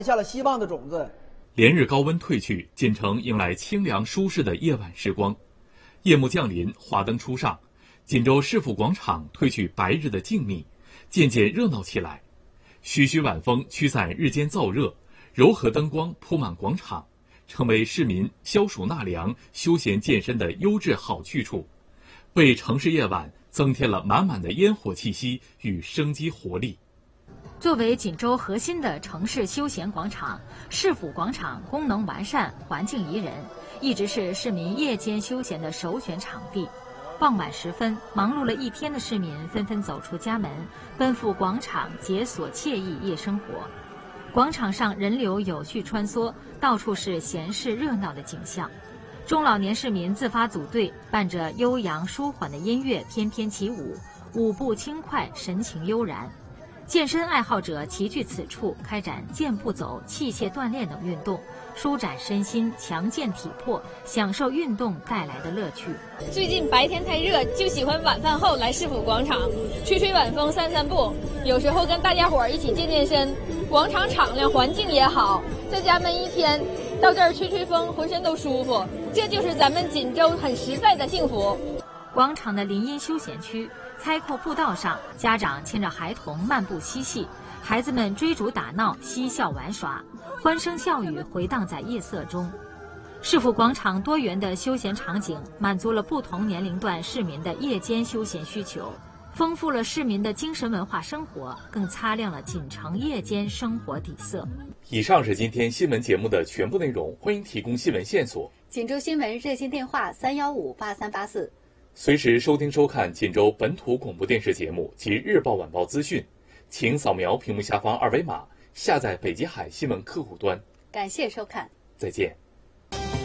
下了希望的种子。 连日高温退去，锦城迎来清凉舒适的夜晚时光。夜幕降临，华灯初上，锦州市府广场褪去白日的静谧，渐渐热闹起来。徐徐晚风驱散日间燥热，柔和灯光铺满广场，成为市民消暑纳凉、休闲健身的优质好去处，为城市夜晚增添了满满的烟火气息与生机活力。 作为锦州核心的城市休闲广场，市府广场功能完善、环境宜人，一直是市民夜间休闲的首选场地。傍晚时分，忙碌了一天的市民纷纷走出家门，奔赴广场解锁惬意夜生活。广场上人流有序穿梭，到处是闲适热闹的景象。中老年市民自发组队，伴着悠扬舒缓的音乐翩翩起舞，舞步轻快，神情悠然。健身爱好者齐聚此处，开展健步走、器械锻炼等运动，舒展身心，强健体魄，享受运动带来的乐趣。 最近白天太热，就喜欢晚饭后来市府广场吹吹晚风、散散步，有时候跟大家伙儿一起健健身。广场敞亮，环境也好，在家闷一天，到这儿吹吹风，浑身都舒服。这就是咱们锦州很实在的幸福。 广场的林荫休闲区，开阔步道上，家长牵着孩童漫步嬉戏，孩子们追逐打闹，嬉笑玩耍，欢声笑语回荡在夜色中。市府广场多元的休闲场景，满足了不同年龄段市民的夜间休闲需求，丰富了市民的精神文化生活，更擦亮了锦城夜间生活底色。 以上是今天新闻节目的全部内容，欢迎提供新闻线索。 锦州新闻热线电话3158384。 随时收听收看锦州本土广播电视节目及日报晚报资讯，请扫描屏幕下方二维码，下载北极海新闻客户端。 感谢收看， 再见。